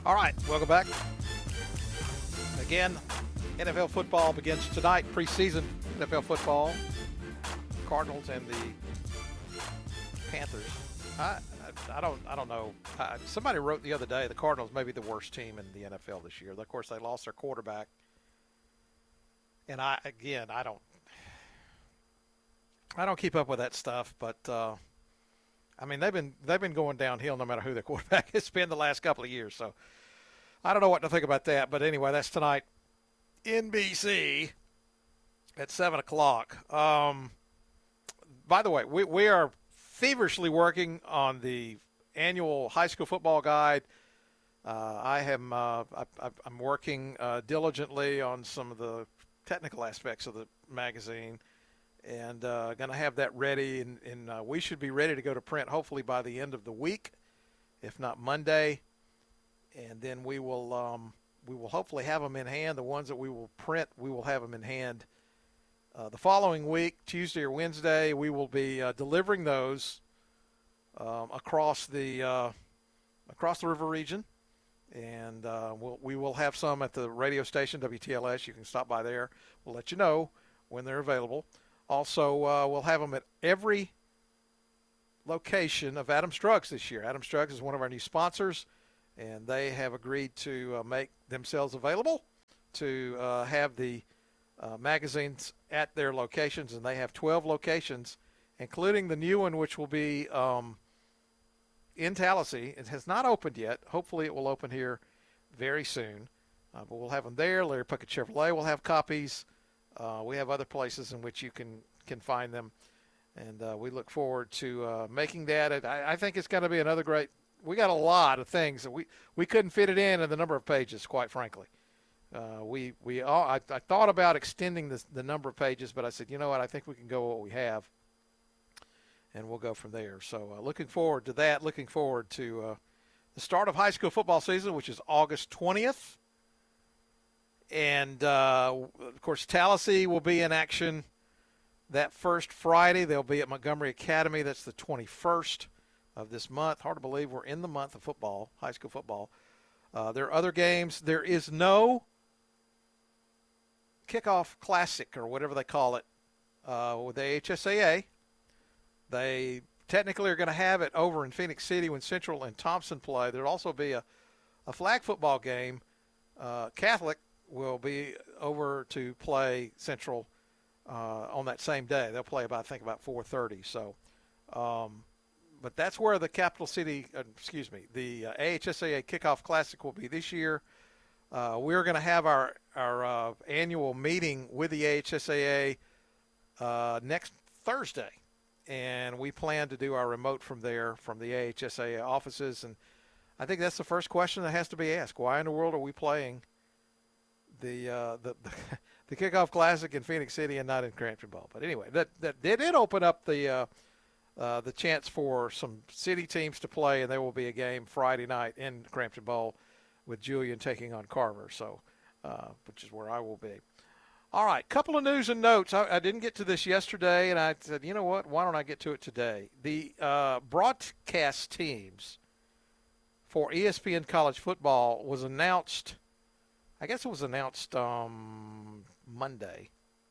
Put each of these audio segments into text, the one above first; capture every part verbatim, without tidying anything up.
All right, welcome back. Again, N F L football begins tonight, preseason N F L football. Cardinals and the Panthers. I, I, I don't I don't know. I, somebody wrote the other day the Cardinals may be the worst team in the N F L this year. Of course, they lost their quarterback. And I again, I don't I don't keep up with that stuff, but uh, I mean they've been they've been going downhill no matter who their quarterback has been the last couple of years. So I don't know what to think about that. But anyway, that's tonight. N B C at seven o'clock. Um, by the way, we, we are feverishly working on the annual high school football guide. Uh, I am uh, I, I'm working uh, diligently on some of the technical aspects of the magazine, and uh, going to have that ready. And, and uh, we should be ready to go to print hopefully by the end of the week, if not Monday. And then we will um, we will hopefully have them in hand. The ones that we will print, we will have them in hand uh, the following week, Tuesday or Wednesday. We will be uh, delivering those um, across the uh, across the river region, and uh, we'll, we will have some at the radio station W T L S. You can stop by there. We'll let you know when they're available. Also, uh, we'll have them at every location of Adams Drugs this year. Adams Drugs is one of our new sponsors, and they have agreed to uh, make themselves available to uh, have the uh, magazines at their locations, and they have twelve locations, including the new one, which will be um, in Tallahassee. It has not opened yet. Hopefully it will open here very soon, uh, but we'll have them there. Larry Puckett Chevrolet will have copies. Uh, we have other places in which you can, can find them, and uh, we look forward to uh, making that. I, I think it's going to be another great – we got a lot of things that we, we couldn't fit it in in the number of pages, quite frankly. Uh, we we all I, I thought about extending this, the number of pages, but I said, you know what, I think we can go with what we have, and we'll go from there. So uh, looking forward to that. Looking forward to uh, the start of high school football season, which is August twentieth. And, uh, of course, Tallahassee will be in action that first Friday. They'll be at Montgomery Academy. That's the twenty-first of this month. Hard to believe we're in the month of football, high school football. Uh, there are other games. There is no kickoff classic or whatever they call it uh, with the A H S A A. They technically are going to have it over in Phoenix City when Central and Thompson play. There'll also be a, a flag football game. Uh, Catholic will be over to play Central uh, on that same day. They'll play about, I think, about four thirty. So, um, but that's where the Capital City, uh, excuse me, the uh, A H S A A Kickoff Classic will be this year. Uh, we're going to have our, our uh, annual meeting with the A H S A A uh, next Thursday, and we plan to do our remote from there, from the A H S A A offices. And I think that's the first question that has to be asked. Why in the world are we playing the uh, the, the the Kickoff Classic in Phoenix City and not in Crampton Bowl? But anyway, that that did it open up the uh, uh, the chance for some city teams to play, and there will be a game Friday night in Crampton Bowl with Julian taking on Carver, so uh, which is where I will be. All right, couple of news and notes. I, I didn't get to this yesterday, and I said, you know what, why don't I get to it today? The uh, broadcast teams for E S P N College Football was announced, I guess it was announced um, Monday.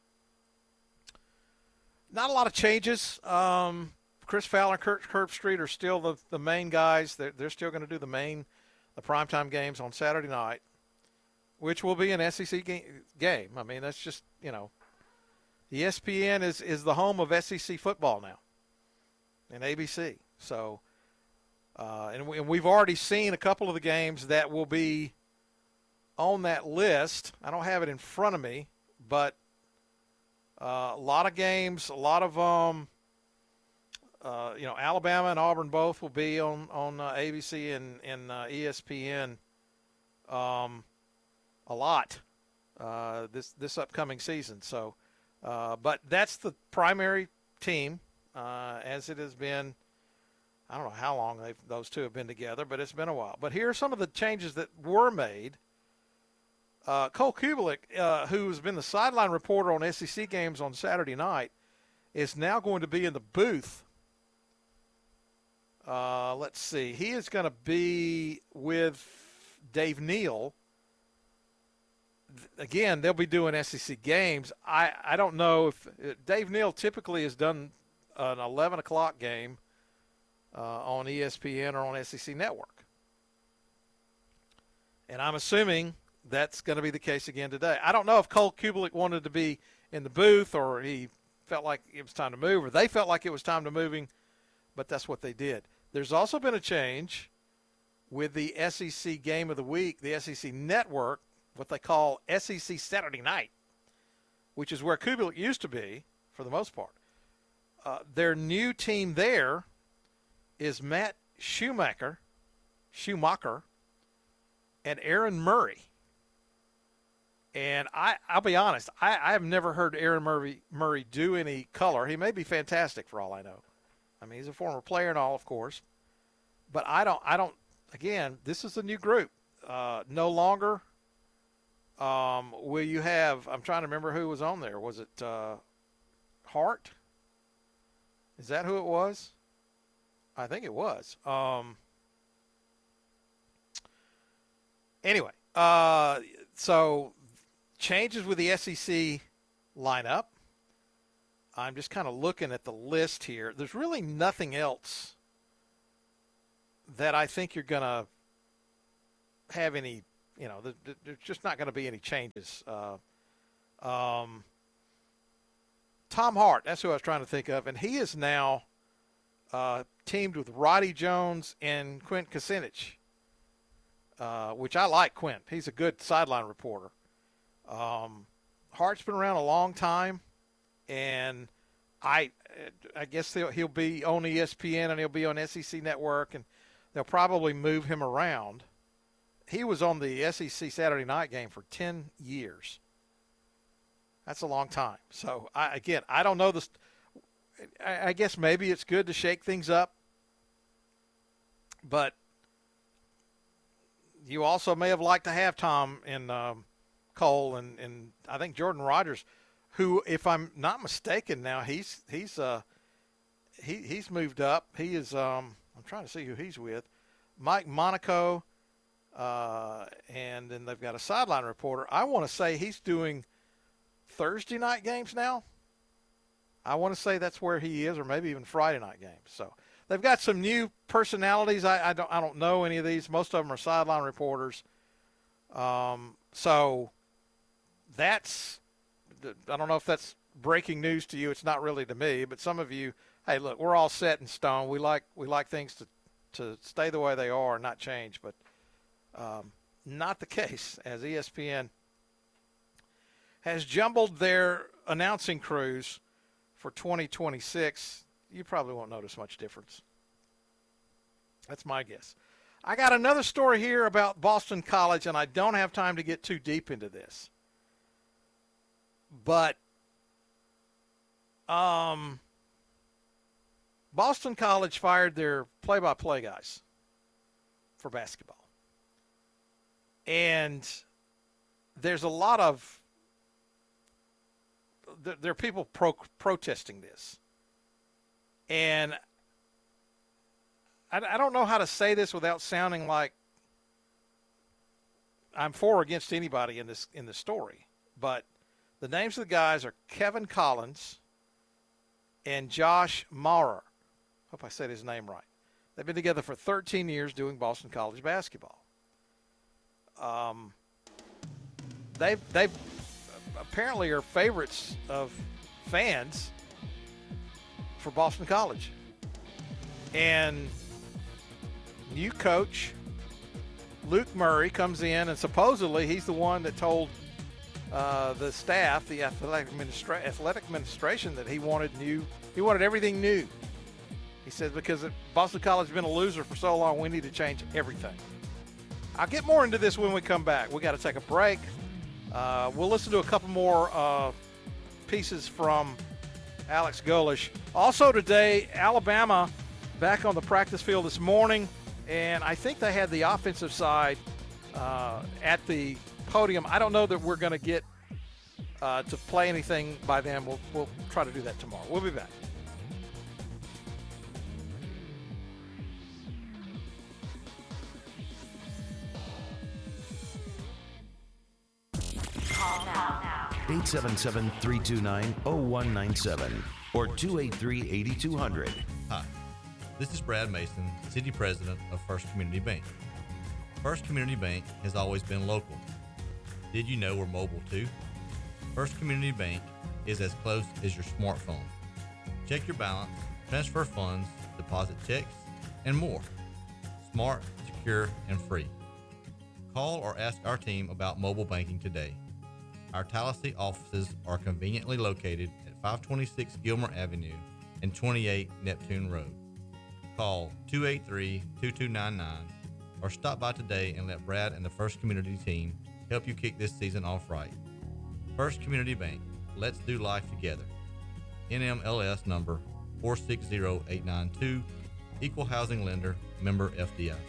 Not a lot of changes. Um, Chris Fowler and Kurt Herbstreit are still the, the main guys. They're, they're still going to do the main the primetime games on Saturday night, which will be an S E C game. game. I mean, that's just, you know, E S P N is, is the home of S E C football now and A B C. So, uh, and, we, and we've already seen a couple of the games that will be on that list. I don't have it in front of me, but uh, a lot of games, a lot of um, Uh, you know, Alabama and Auburn both will be on on uh, A B C and, and uh, E S P N um, a lot uh, this this upcoming season. So, uh, but that's the primary team uh, as it has been. I don't know how long they've, those two have been together, but it's been a while. But here are some of the changes that were made. Uh, Cole Kubelik, uh, who's been the sideline reporter on S E C games on Saturday night, is now going to be in the booth. Uh, let's see. He is going to be with Dave Neal, again, they'll be doing S E C games. I, I don't know if uh, Dave Neal typically has done an eleven o'clock game uh, on E S P N or on S E C Network. And I'm assuming that's going to be the case again today. I don't know if Cole Kubelik wanted to be in the booth or he felt like it was time to move or they felt like it was time to moving, but that's what they did. There's also been a change with the S E C Game of the Week, the S E C Network, what they call S E C Saturday Night, which is where Kubelik used to be for the most part. Uh, their new team there is Matt Schumacher, Schumacher, and Aaron Murray. And I, I'll be honest, I, I have never heard Aaron Murray, Murray do any color. He may be fantastic for all I know. I mean, he's a former player and all, of course. But I don't, I don't, again, this is a new group. Uh, no longer um, will you have, I'm trying to remember who was on there. Was it uh, Hart? Is that who it was? I think it was. Um, anyway, uh, so changes with the S E C lineup. I'm just kind of looking at the list here. There's really nothing else that I think you're going to have any, you know, there's just not going to be any changes. Uh, um, Tom Hart, that's who I was trying to think of, and he is now uh, teamed with Roddy Jones and Quint Kucinich, uh, which I like Quint. He's a good sideline reporter. Um, Hart's been around a long time, and I I guess he'll, he'll be on E S P N and he'll be on S E C Network, and they'll probably move him around. He was on the S E C Saturday Night Game for ten years. That's a long time. So, I, again, I don't know this. I, I guess maybe it's good to shake things up. But you also may have liked to have Tom and um, Cole and, and I think Jordan Rogers, who, if I'm not mistaken now, he's he's uh he he's moved up. He is um I'm trying to see who he's with. Mike Monaco, uh, and then they've got a sideline reporter. I want to say he's doing Thursday night games now. I want to say that's where he is, or maybe even Friday night games. So they've got some new personalities. I, I don't I don't know any of these. Most of them are sideline reporters. Um, so that's I don't know if that's breaking news to you. It's not really to me, but some of you, hey, look, we're all set in stone. We like we like things to to stay the way they are and not change, but um, not the case, as E S P N has jumbled their announcing crews for twenty twenty-six. You probably won't notice much difference. That's my guess. I got another story here about Boston College, and I don't have time to get too deep into this. But um, Boston College fired their play-by-play guys for basketball. And there's a lot of there are people pro- protesting this. And I, I don't know how to say this without sounding like I'm for or against anybody in this in this story. But the names of the guys are Kevin Collins and Josh Maurer. Hope I said his name right. They've been together for thirteen years doing Boston College basketball. Um, they've they've apparently are favorites of fans for Boston College. And new coach Luke Murray comes in, and supposedly he's the one that told uh, the staff, the athletic, administra- athletic administration, that he wanted new. He wanted everything new. He said because Boston College has been a loser for so long, we need to change everything. I'll get more into this when we come back. We got to take a break. Uh, we'll listen to a couple more uh, pieces from Alex Golesh. Also today, Alabama back on the practice field this morning, and I think they had the offensive side uh, at the podium. I don't know that we're going to get uh, to play anything by then. We'll, we'll try to do that tomorrow. We'll be back. eight seven seven, three two nine, zero one nine seven or two eight three, eight two zero zero. Hi, this is Brad Mason, City President of First Community Bank. First Community Bank has always been local. Did you know we're mobile too? First Community Bank is as close as your smartphone. Check your balance, transfer funds, deposit checks, and more. Smart, secure, and free. Call or ask our team about mobile banking today. Our Tallahassee offices are conveniently located at five twenty-six Gilmer Avenue and twenty-eight Neptune Road. Call two eight three, two two nine nine or stop by today and let Brad and the First Community team help you kick this season off right. First Community Bank, let's do life together. N M L S number four six zero eight nine two, Equal Housing Lender, member F D I C.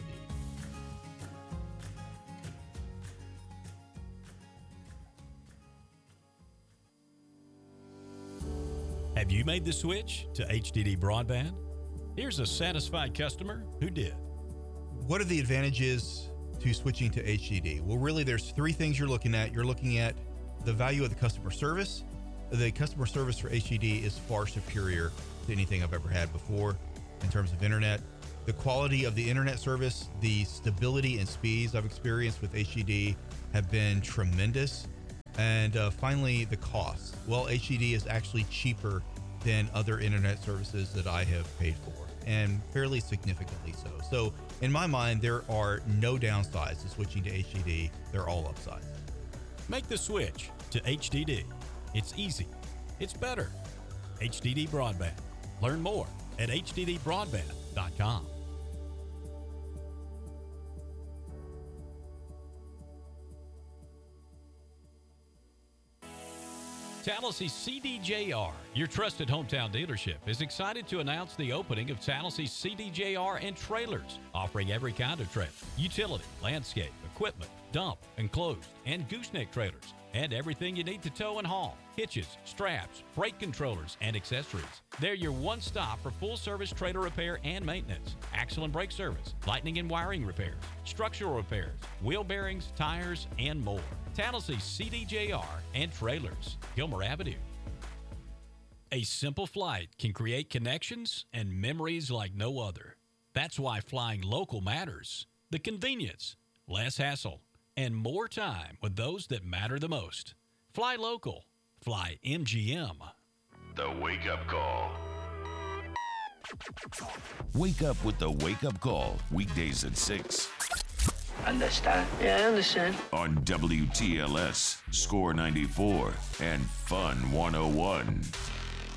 Have you made the switch to H D D broadband? Here's a satisfied customer who did. What are the advantages to switching to H D D? Well, really, there's three things you're looking at. You're looking at the value of the customer service. The customer service for H D D is far superior to anything I've ever had before in terms of internet. The quality of the internet service, the stability and speeds I've experienced with H D D have been tremendous. And uh, finally, the cost. Well, H D D is actually cheaper than other internet services that I have paid for, and fairly significantly so. So in my mind, there are no downsides to switching to H D D. They're all upsides. Make the switch to H D D. It's easy. It's better. H D D Broadband. Learn more at H D D broadband dot com. Tallahassee C D J R, your trusted hometown dealership, is excited to announce the opening of Tallahassee C D J R and Trailers, offering every kind of trailer, utility, landscape, equipment, dump, enclosed, and gooseneck trailers, and everything you need to tow and haul, hitches, straps, brake controllers, and accessories. They're your one-stop for full-service trailer repair and maintenance, axle and brake service, lightning and wiring repairs, structural repairs, wheel bearings, tires, and more. Tallahassee C D J R and Trailers, Gilmer Avenue. A simple flight can create connections and memories like no other. That's why flying local matters. The convenience, less hassle, and more time with those that matter the most. Fly local. Fly M G M. The Wake Up Call. Wake up with the Wake Up Call, weekdays at six. Understand? Yeah, I understand. On W T L S, Score ninety-four, and Fun one oh one.